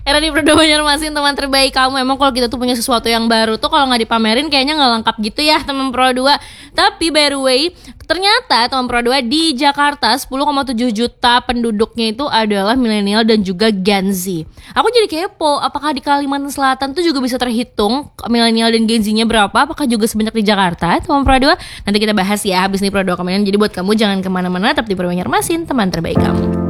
Era di Prodo Banjarmasin, teman terbaik kamu. Emang kalau kita tuh punya sesuatu yang baru tuh kalau nggak dipamerin kayaknya nggak lengkap gitu ya teman Pro 2. Tapi by the way, ternyata teman Pro 2 di Jakarta 10,7 juta penduduknya itu adalah milenial dan juga Gen Z. Aku jadi kepo, apakah di Kalimantan Selatan tuh juga bisa terhitung milenial dan Gen Z-nya berapa? Apakah juga sebanyak di Jakarta teman Pro 2? Nanti kita bahas ya habis nih Pro 2 kemarin. Jadi buat kamu jangan kemana-mana, tetap di Pro Banjarmasin, teman terbaik kamu.